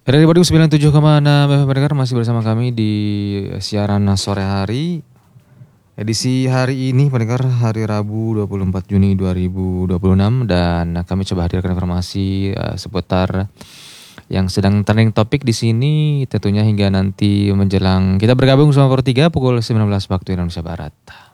Radio Badung 97,6 FM pendengar, masih bersama kami di siaran sore hari. Edisi hari ini pendengar, hari Rabu 24 Juni 2026, dan kami coba hadirkan informasi seputar yang sedang trending topik di sini, tentunya hingga nanti menjelang kita bergabung sama Pro 3 pukul 19 waktu Indonesia Barat.